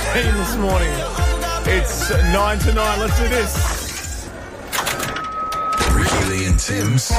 this morning. It's 9 to 9. Let's do this. Ricky Lee and Tim's.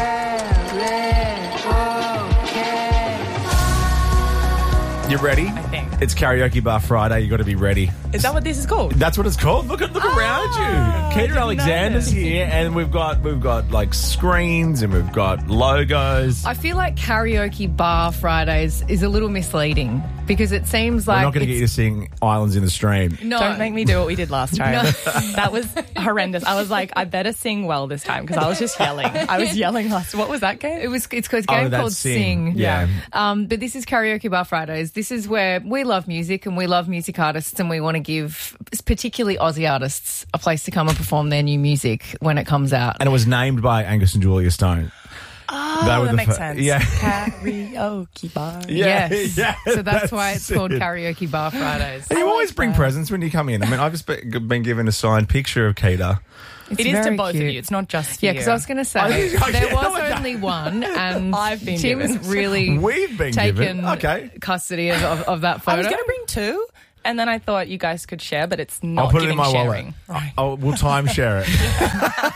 You ready? I think. It's Karaoke Bar Friday. You got to be ready. Is that what this is called? That's what it's called. Look around you. Keita didn't know Alexander's this. here, and we've got like screens and we've got logos. I feel like Karaoke Bar Fridays is a little misleading because it seems We're like not going to get you to sing Islands in the Stream. No, Don't make me do what we did last time. No. That was horrendous. I was like, I better sing well this time because I was just yelling. I was yelling last. What was that game? It's a game that's called Sing. Yeah. But this is Karaoke Bar Fridays. This is where we love music and we love music artists and we want to give particularly Aussie artists a place to come and perform their new music when it comes out. And it was named by Angus and Julia Stone. Oh, that makes sense. Yeah. Karaoke bar. Yes. Yeah, So that's why it's called it. Karaoke Bar Fridays. And you always bring presents when you come in. I mean, I've just been given a signed picture of Keita. It's It is to very both cute. of you. It's not just for Yeah, you. because I was going to say there was only one, and I've been Tim's given. really We've been taken given. Okay. custody of that photo. I was going to bring two, and then I thought you guys could share, but it's not I'll put it in giving my sharing. wallet. Right. We'll timeshare it.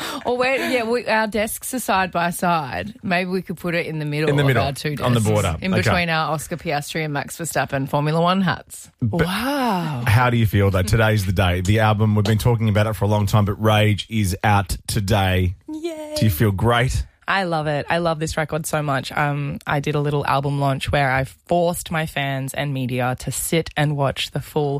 Or our desks are side by side. Maybe we could put it in the middle, In the middle, of our two desks. on the border. In Okay. between our Oscar Piastri and Max Verstappen Formula One hats. Wow. How do you feel, though? Today's the day. The album, we've been talking about it for a long time, but Rage is out today. Yay. Do you feel great? I love it. I love this record so much. I did a little album launch where I forced my fans and media to sit and watch the full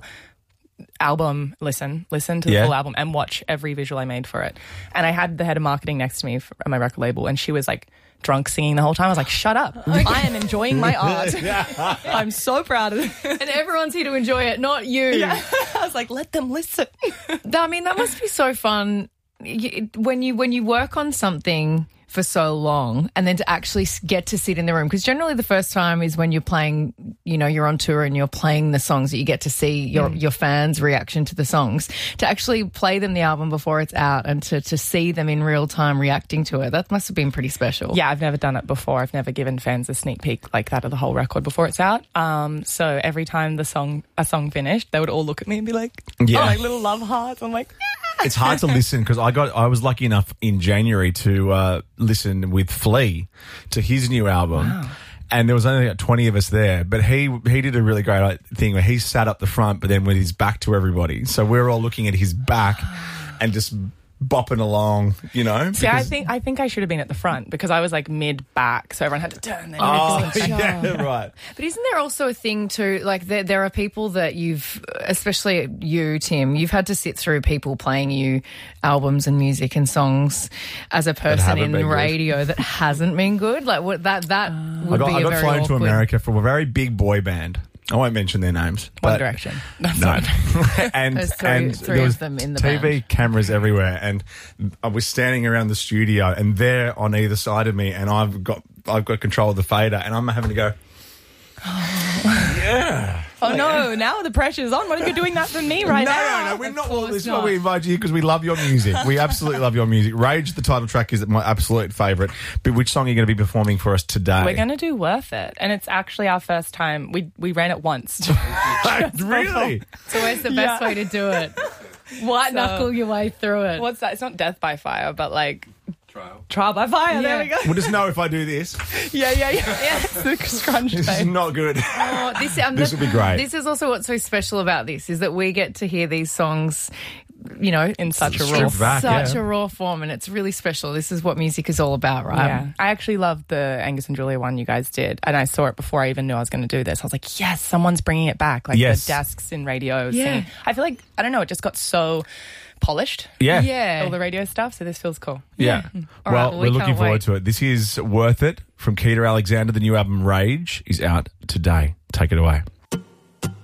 album, listen to the full album and watch every visual I made for it. And I had the head of marketing next to me at my record label and she was like drunk singing the whole time. I was like, shut up. I am enjoying my art. I'm so proud of it. And everyone's here to enjoy it, not you. Yeah. I was like, let them listen. I mean, that must be so fun when you work on something for so long and then to actually get to sit in the room, because generally the first time is when you're playing, you're on tour and you're playing the songs that you get to see your fans' reaction to the songs. To actually play them the album before it's out and to see them in real time reacting to it, that must have been pretty special. Yeah, I've never done it before. I've never given fans a sneak peek like that of the whole record before it's out. So every time a song finished, they would all look at me and be like, like little love hearts. I'm like, It's hard to listen because I was lucky enough in January to listen with Flea to his new album. Wow. And there was only like 20 of us there, but he did a really great thing where he sat up the front, but then with his back to everybody. So we're all looking at his back and just bopping along, See, I think I should have been at the front because I was like mid back, so everyone had to turn their yeah, right. But isn't there also a thing too, like there are people that especially you, Tim, you've had to sit through people playing you albums and music and songs as a person in radio that hasn't been good? Like what that would be I got very flown awkward. to America from a very big boy band. I won't mention their names. One but- Direction. No. and There's and three there was of them in the TV band. cameras everywhere, and I was standing around the studio, and they're on either side of me, and I've got control of the fader, and I'm having to go. Yeah. Oh no! Now the pressure's on. What are you doing that for me right now? No, we're not. Well, this is why we invite you because we love your music. We absolutely love your music. Rage, the title track, is my absolute favourite. But which song are you going to be performing for us today? We're going to do Worth It, and it's actually our first time. We ran it once. Really? So where's the best way to do it? White knuckle your way through it. What's that? It's not Death by Fire, but like Trial by Fire. There we go. We'll just know if I do this. Yeah. It's the scrunch This is thing. not good. Oh, This would be great. This is also what's so special about this is that we get to hear these songs, In such a raw Stripped back, such yeah. a raw form, and it's really special. This is what music is all about, right? Yeah. I actually loved the Angus and Julia one you guys did, and I saw it before I even knew I was going to do this. I was like, yes, someo's bringing it back. Like Yes. the desks in radio. Yeah. Singing. I feel like, I don't know, it just got so polished. Yeah. Yeah. All the radio stuff, so this feels cool. Yeah. All right, Well, well, we're we looking can't forward wait. to it. This is Worth It from Keita Alexander. The new album Rage is out today. Take it away.